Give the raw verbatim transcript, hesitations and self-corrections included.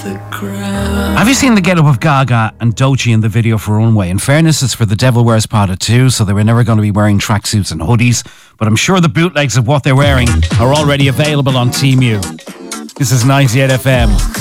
Have you seen the get-up of Gaga and Doechii in the video for Runway? In fairness, it's for The Devil Wears Prada too, so they were never going to be wearing tracksuits and hoodies, but I'm sure the bootlegs of what they're wearing are already available on Temu. This is ninety-eight F M.